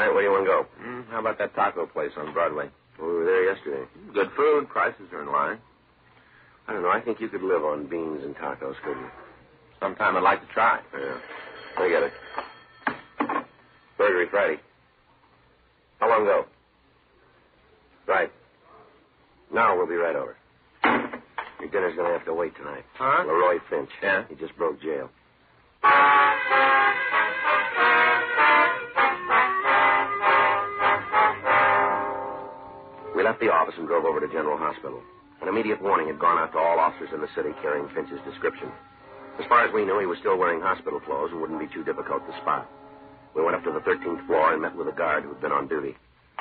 All right, where do you want to go? How about that taco place on Broadway? Well, we were there yesterday. Good food. Prices are in line. I don't know. I think you could live on beans and tacos, couldn't you? Sometime I'd like to try. Yeah. I get it. Burgery Friday. How long ago? Right. Now we'll be right over. Your dinner's going to have to wait tonight. Huh? Leroy Finch. Yeah? He just broke jail. We left the office and drove over to General Hospital. An immediate warning had gone out to all officers in the city carrying Finch's description. As far as we knew, he was still wearing hospital clothes and wouldn't be too difficult to spot. We went up to the 13th floor and met with a guard who'd been on duty.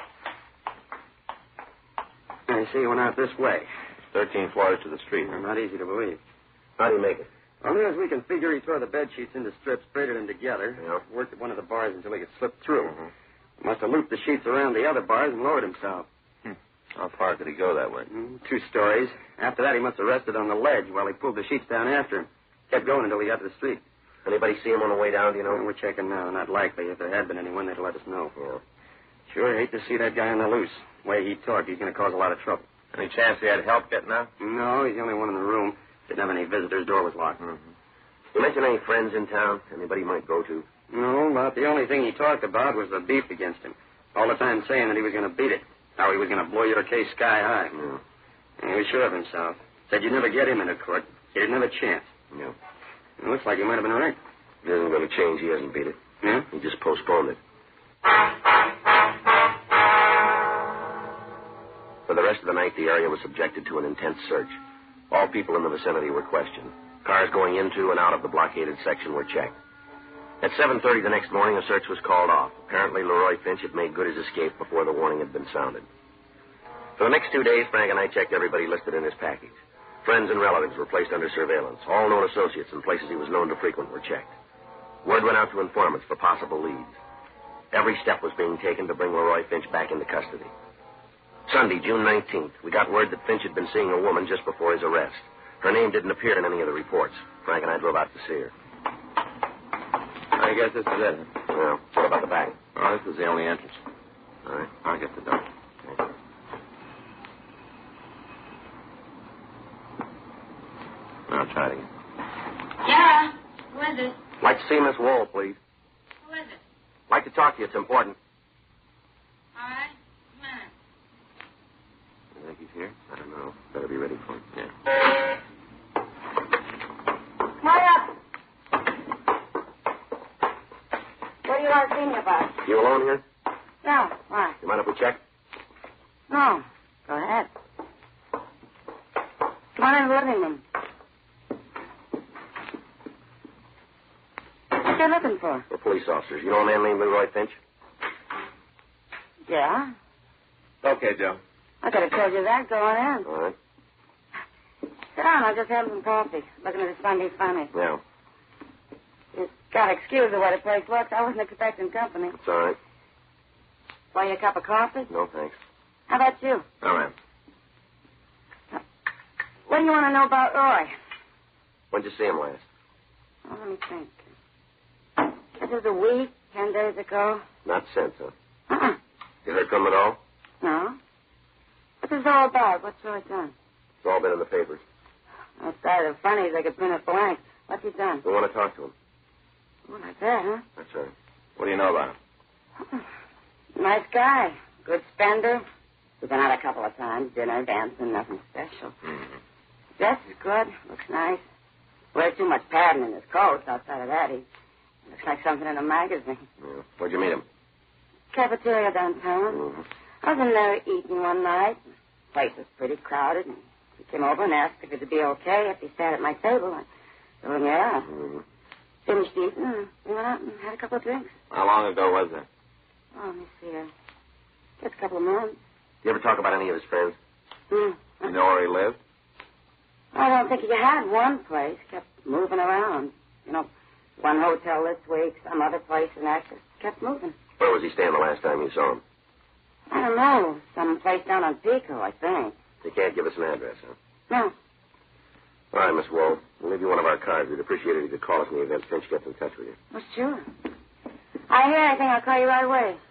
I see you went out this way. 13 floors to the street. Not easy to believe. How do you make it? Well, near as we can figure, he tore the bed sheets into strips, braided them together, worked at one of the bars until he could slip through. Must have looped the sheets around the other bars and lowered himself. How far could he go that way? 2 stories. After that, he must have rested on the ledge while he pulled the sheets down after him. Kept going until he got to the street. Anybody see him on the way down, do you know? We're checking now. Not likely. If there had been anyone, they'd let us know. Yeah. Sure hate to see that guy on the loose. The way he talked, he's going to cause a lot of trouble. Any chance he had help getting out? No, he's the only one in the room. Didn't have any visitors. Door was locked. You mention any friends in town? Anybody he might go to? No, about the only thing he talked about was the beef against him. All the time saying that he was going to beat it. How he was going to blow your case sky high. Yeah. And he was sure of himself. Said you'd never get him into court. He didn't have a chance. Yeah. It looks like he might have been right. It isn't going to change. He hasn't beat it. Yeah? He just postponed it. For the rest of the night, the area was subjected to an intense search. All people in the vicinity were questioned. Cars going into and out of the blockaded section were checked. At 7:30 the next morning, a search was called off. Apparently, Leroy Finch had made good his escape before the warning had been sounded. For the next 2 days, Frank and I checked everybody listed in his package. Friends and relatives were placed under surveillance. All known associates and places he was known to frequent were checked. Word went out to informants for possible leads. Every step was being taken to bring Leroy Finch back into custody. Sunday, June 19th, we got word that Finch had been seeing a woman just before his arrest. Her name didn't appear in any of the reports. Frank and I drove out to see her. I guess this is it. Well, what about the back? Oh, this is the only entrance. All right. I'll get the door. Okay. I'll try it again. Yeah. Who is it? Like to see Miss Wall, please. Who is it? Like to talk to you. It's important. All right. Come on. You think he's here? I don't know. Better be ready for him. Yeah. Hurry up. What do you want to see me about? You alone here? No. Why? You mind if we check? No. Go ahead. Come on in the living room. What you looking for? We're police officers. You know a man named Leroy Finch? Yeah. Okay, Joe. I could have told you that going in. All right. Sit down. I'll just have some coffee. Looking at the Sunday funny. Yeah. You got to excuse the way the place looks. I wasn't expecting company. It's all right. Want you a cup of coffee? No, thanks. How about you? All right. What do you want to know about Roy? When'd you see him last? Oh, let me think. This is a week, 10 days ago. Not since, huh? Uh-uh. You heard from him at all? No. What's this all about? What's Roy done? It's all been in the papers. Outside of funnies, they could print it blank. What's he done? We want to talk to him. Oh, like that, huh? That's right. What do you know about him? Nice guy. Good spender. We've been out a couple of times. Dinner, dancing, nothing special. Dresses good. Looks nice. Wears too much padding in his coat. Outside of that, he looks like something in a magazine. Yeah. Where'd you meet him? Cafeteria downtown. I was in there eating one night. The place was pretty crowded. And he came over and asked if it'd be okay if he sat at my table. I told him, yeah. Finished eating, and we went out and had a couple of drinks. How long ago was that? Oh, let me see. Just a couple of months. You ever talk about any of his friends? You know where he lived? I don't think he had one place. Kept moving around. You know, one hotel this week, some other place, and that just kept moving. Where was he staying the last time you saw him? I don't know. Some place down on Pico, I think. You can't give us an address, huh? No. All right, Miss Wall. We'll leave you one of our cards. We'd appreciate it if you could call us in the event Finch gets in touch with you. Well, sure. I hear anything, I'll call you right away.